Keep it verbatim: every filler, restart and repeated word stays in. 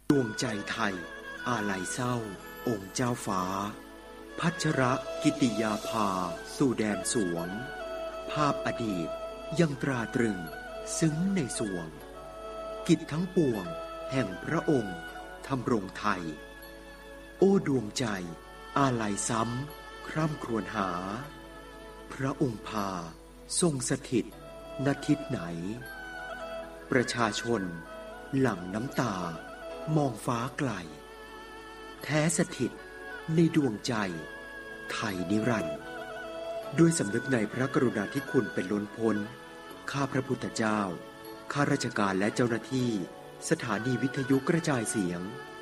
ดวงใจไทยอาลัยเศร้าองค์เจ้าฟ้าพัชรกิติยาภาสู่แดนสวงภาพอดีตยังตราตรึงซึ้งในสวงกิจทั้งปวงแห่งพระองค์ทำรงไทยโอ้ดวงใจอาลัยซ้ำคร่ำครวญหาพระองค์พาทรงสถิตณทิศไหนประชาชนหลั่งน้ำตามองฟ้าไกลแท้สถิตในดวงใจไทยนิรันดร์ด้วยสำนึกในพระกรุณาธิคุณเป็นล้นพ้นข้าพระพุทธเจ้าข้าราชการและเจ้าหน้าที่สถานีวิทยุกระจายเสียง